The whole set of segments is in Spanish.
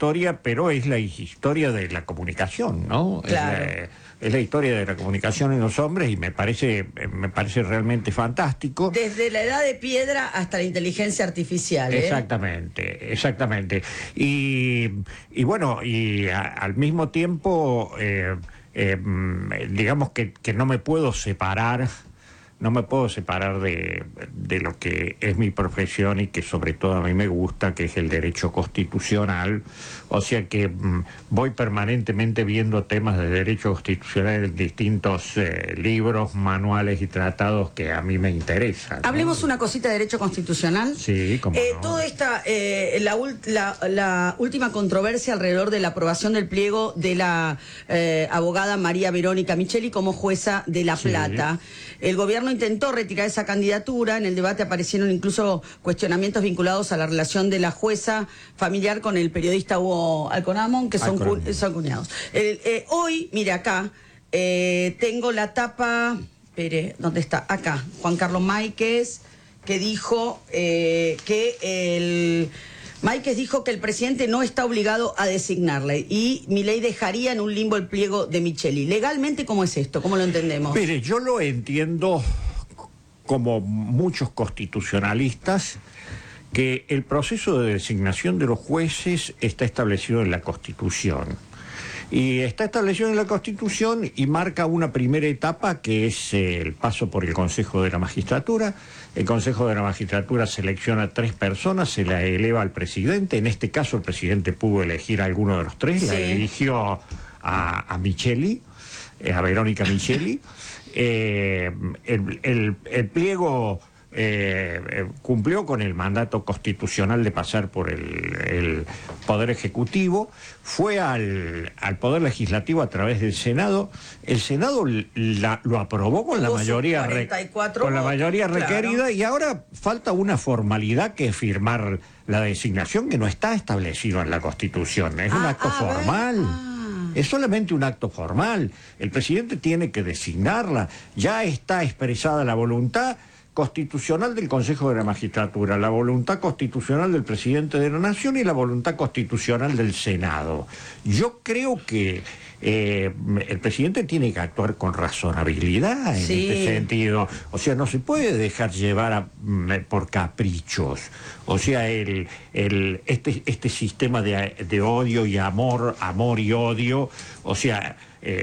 historia, pero es la historia de la comunicación, ¿no? Claro. Es la historia de la comunicación en los hombres y me parece realmente fantástico. Desde la edad de piedra hasta la inteligencia artificial, ¿eh? Exactamente, exactamente. Y bueno, al mismo tiempo, digamos que no me puedo separar. No me puedo separar de lo que es mi profesión y que sobre todo a mí me gusta, que es el derecho constitucional. O sea que voy permanentemente viendo temas de derecho constitucional en distintos libros, manuales y tratados que a mí me interesan, ¿no? Hablemos una cosita de derecho constitucional. Sí, cómo no. Toda esta, la última controversia alrededor de la aprobación del pliego de la abogada María Verónica Micheli como jueza de La Plata. Sí. El gobierno intentó retirar esa candidatura. En el debate aparecieron incluso cuestionamientos vinculados a la relación de la jueza familiar con el periodista Hugo Alconamón, que son cuñados. Hoy, mire acá, tengo la tapa, espere, ¿dónde está? Acá, Juan Carlos Máiquez, que dijo Máiquez dijo que el presidente no está obligado a designarle y Milei dejaría en un limbo el pliego de Micheli. ¿Legalmente cómo es esto? ¿Cómo lo entendemos? Mire, yo lo entiendo como muchos constitucionalistas, que el proceso de designación de los jueces está establecido en la Constitución. Y está establecido en la Constitución y marca una primera etapa que es el paso por el Consejo de la Magistratura. El Consejo de la Magistratura selecciona 3 personas, se la eleva al presidente. En este caso el presidente pudo elegir a alguno de los 3, sí. La eligió a Micheli, a Verónica Micheli. El pliego cumplió con el mandato constitucional de pasar por el Poder Ejecutivo, fue al Poder Legislativo a través del Senado. El Senado lo aprobó con la mayoría, requerida, claro. Y ahora falta una formalidad, que es firmar la designación, que no está establecido en la Constitución. Es un acto formal. Es solamente un acto formal. El presidente tiene que designarla. Ya está expresada la voluntad constitucional del Consejo de la Magistratura, la voluntad constitucional del presidente de la Nación y la voluntad constitucional del Senado. Yo creo que el presidente tiene que actuar con razonabilidad en este sentido. O sea, no se puede dejar llevar por caprichos. O sea, este sistema de odio y amor y odio, o sea,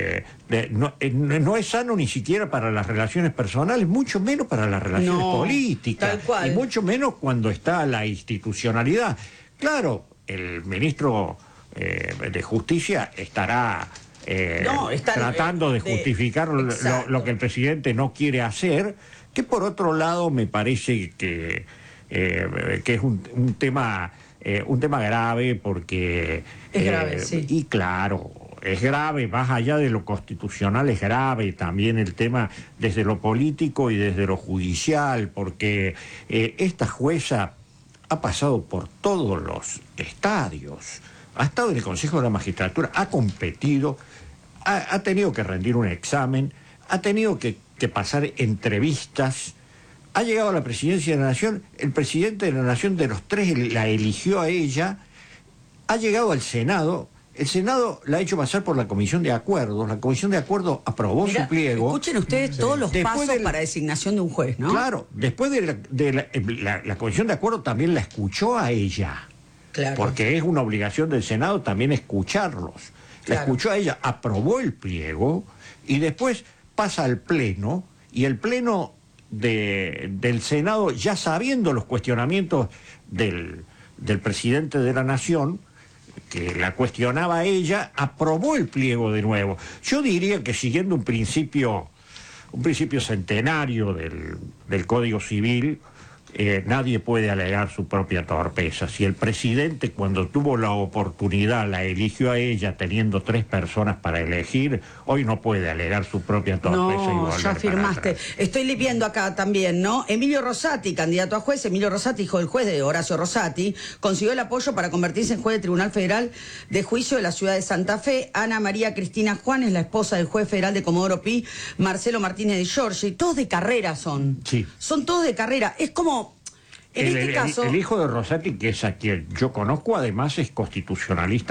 no es sano ni siquiera para las relaciones personales, mucho menos para las relaciones políticas, y mucho menos cuando está la institucionalidad. Claro, el ministro de Justicia estará tratando de justificar lo que el presidente no quiere hacer, que por otro lado me parece que es un tema grave, porque es grave, sí. Y claro, es grave, más allá de lo constitucional, es grave también el tema desde lo político y desde lo judicial, porque esta jueza ha pasado por todos los estadios, ha estado en el Consejo de la Magistratura, ha competido, ha tenido que rendir un examen, ha tenido que pasar entrevistas, ha llegado a la presidencia de la Nación, el presidente de la Nación de los 3 la eligió a ella, ha llegado al Senado. El Senado la ha hecho pasar por la Comisión de Acuerdos. La Comisión de Acuerdos aprobó su pliego. Escuchen ustedes todos los pasos para designación de un juez, ¿no? Claro, después de la Comisión de Acuerdos también la escuchó a ella. Claro. Porque es una obligación del Senado también escucharlos. La escuchó a ella, aprobó el pliego y después pasa al Pleno, y el Pleno del Senado, ya sabiendo los cuestionamientos del presidente de la Nación, que la cuestionaba a ella, aprobó el pliego de nuevo. Yo diría que, siguiendo un principio centenario del Código Civil, nadie puede alegar su propia torpeza. Si el presidente, cuando tuvo la oportunidad, la eligió a ella teniendo 3 personas para elegir, hoy no puede alegar su propia torpeza. No, ya afirmaste. Estoy viendo acá también, ¿no? Emilio Rosati, candidato a juez. Emilio Rosati, hijo del juez de Horacio Rosati, consiguió el apoyo para convertirse en juez del Tribunal Federal de Juicio de la ciudad de Santa Fe. Ana María Cristina Juan es la esposa del juez federal de Comodoro Pi, Marcelo Martínez de Giorgi. Todos de carrera son. Sí. Son todos de carrera. Es como... En este caso, el hijo de Rosati, que es a quien yo conozco, además es constitucionalista